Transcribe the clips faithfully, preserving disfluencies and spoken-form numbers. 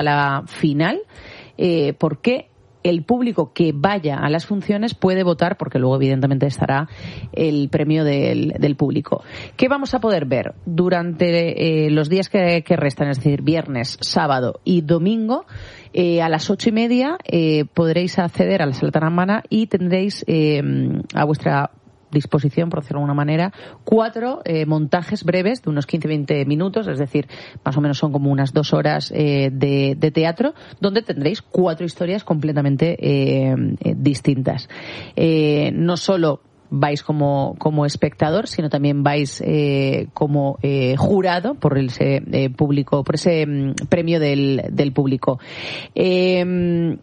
la final, eh, porque el público que vaya a las funciones puede votar, porque luego evidentemente estará el premio del, del público. ¿Qué vamos a poder ver durante eh, los días que, que restan? Es decir, viernes, sábado y domingo. Eh, a las ocho y media eh, podréis acceder a la Sala Taramana y tendréis eh, a vuestra disposición, por decirlo de alguna manera, cuatro eh, montajes breves de unos quince a veinte minutos, es decir, más o menos son como unas dos horas eh, de, de teatro, donde tendréis cuatro historias completamente eh, eh, distintas. Eh, no solo vais como, como espectador, sino también vais eh, como eh, jurado por ese eh, público, por ese mm, premio del, del público. Eh,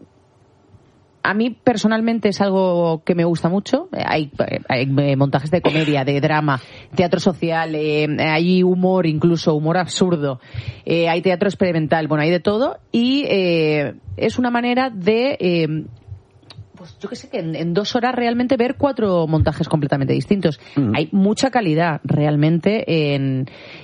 A mí personalmente es algo que me gusta mucho. Hay, hay montajes de comedia, de drama, teatro social, eh, hay humor, incluso humor absurdo, eh, hay teatro experimental, bueno, hay de todo, y eh, es una manera de eh, pues yo que sé, que en, en dos horas realmente ver cuatro montajes completamente distintos. Mm. Hay mucha calidad realmente en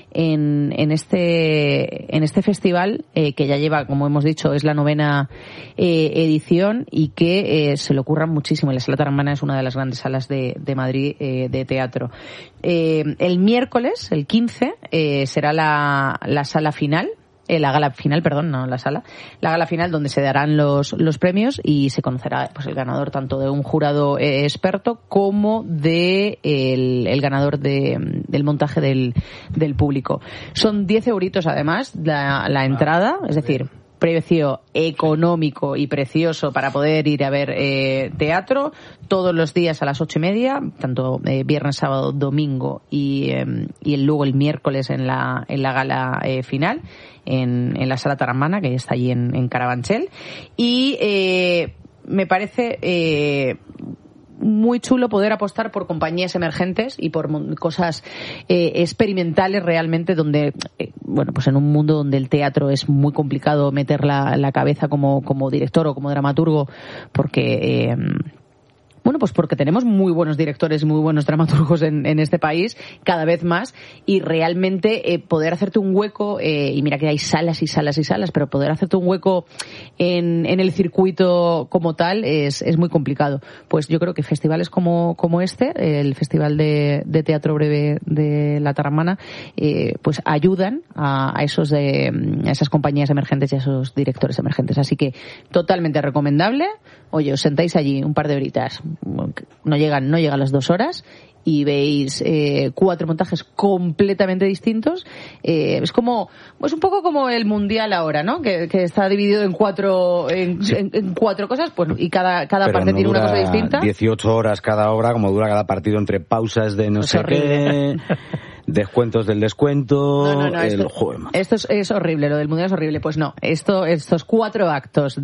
en, en este en este festival eh, que ya lleva, como hemos dicho, es la novena eh, edición, y que eh, se le ocurran muchísimo. La Sala Taramana es una de las grandes salas de, de Madrid eh, de teatro. Eh, el miércoles, el quince, eh, será la, la sala final. Eh, la gala final, perdón, no la sala, la gala final, donde se darán los los premios y se conocerá pues el ganador tanto de un jurado eh, experto como de el, el ganador de, del montaje del, del público. Son diez euritos además la, la entrada, es decir, precio económico y precioso para poder ir a ver eh, teatro todos los días a las ocho y media, tanto eh, viernes, sábado, domingo y, eh, y luego el miércoles en la en la gala eh, final en, en la Sala Taramana, que está allí en, en Carabanchel. Y eh, me parece eh, muy chulo poder apostar por compañías emergentes y por cosas eh, experimentales realmente, donde eh, bueno, pues en un mundo donde el teatro es muy complicado meter la, la cabeza como, como director o como dramaturgo, porque eh, bueno, pues porque tenemos muy buenos directores y muy buenos dramaturgos en, en este país, cada vez más, y realmente eh, poder hacerte un hueco, eh, y mira que hay salas y salas y salas, pero poder hacerte un hueco en, en el circuito como tal es, es muy complicado. Pues yo creo que festivales como, como este, el Festival de, de Teatro Breve de la Taramana, eh, pues ayudan a, a esos de, a esas compañías emergentes y a esos directores emergentes. Así que totalmente recomendable. Oye, os sentáis allí un par de horitas, no llegan, no llegan las dos horas, y veis eh, cuatro montajes completamente distintos. Eh, es como, es un poco como el mundial ahora, ¿no? Que, que está dividido en cuatro, en, sí. en, en cuatro cosas, pues, y cada, cada parte no tiene una cosa distinta. dieciocho horas cada hora, como dura cada partido, entre pausas de no es sé horrible. Qué. Descuentos del descuento. No, no, no, el esto, juego. esto es, es horrible, lo del mundial es horrible. Pues no, esto, estos cuatro actos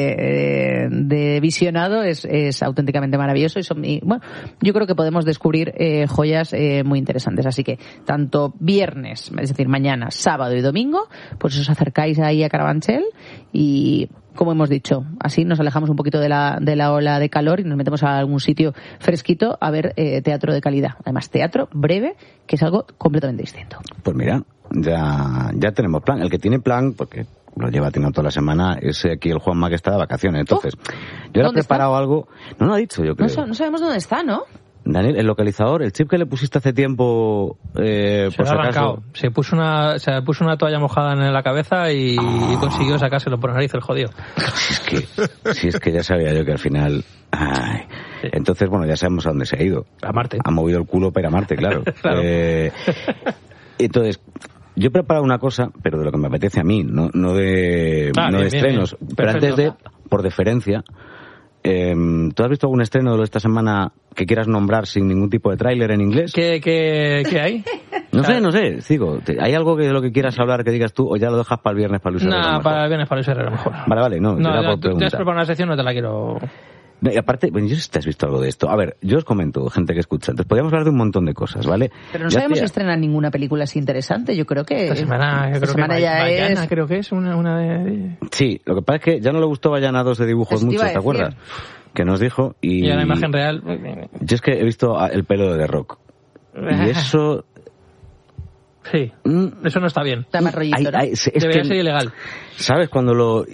de, de visionado es, es auténticamente maravilloso, y son, y, bueno, yo creo que podemos descubrir eh, joyas eh, muy interesantes. Así que tanto viernes, es decir, mañana, sábado y domingo, pues os acercáis ahí a Carabanchel y, como hemos dicho, así nos alejamos un poquito de la, de la ola de calor y nos metemos a algún sitio fresquito a ver eh, teatro de calidad. Además, teatro breve, que es algo completamente distinto. Pues mira, ya, ya tenemos plan. El que tiene plan, porque lo lleva teniendo toda la semana, es aquí el Juanma, que está de vacaciones. Entonces, oh, yo le he preparado está? algo... No lo ha dicho, yo creo. No, no sabemos dónde está, ¿no? Daniel, el localizador, el chip que le pusiste hace tiempo, eh, se por lo si ha arrancado. acaso... Se puso una, se puso una toalla mojada en la cabeza y, oh. y consiguió sacárselo por nariz, el jodido. Si es que, si es que ya sabía yo que al final... Ay. Sí. Entonces, bueno, ya sabemos a dónde se ha ido. A Marte. Ha movido el culo para ir a Marte, claro. claro. Eh, entonces... Yo he preparado una cosa, pero de lo que me apetece a mí, no, no de, ah, no bien, de estrenos. Bien, bien. Pero antes de, por deferencia, eh, ¿tú has visto algún estreno de esta semana que quieras nombrar sin ningún tipo de tráiler en inglés? ¿Qué, qué, qué hay? No sé, no sé, digo, ¿hay algo que de lo que quieras hablar que digas tú, o ya lo dejas para el viernes para Luis Herrera? No, para el viernes para Luis Herrera mejor. Vale, vale, no. No, no tú te has preparado una sección, no te la quiero... No, y aparte, bueno, yo sé si te has visto algo de esto. A ver, yo os comento, gente que escucha. Entonces, podríamos hablar de un montón de cosas, ¿vale? Pero no ya sabemos tía... estrenar ninguna película así interesante. Yo creo que... Esta semana, esta creo semana que ya Bayana, es... creo que es una, una de... Sí, lo que pasa es que ya no le gustó Bayana dos de dibujos mucho, ¿te acuerdas? Que nos dijo y... Y a la imagen real... Yo es que he visto el pelo de The Rock. Y eso... Sí, eso no está bien. Está más rollito, ¿no? Hay- hay- es Debería que- ser ilegal. ¿Sabes? Cuando lo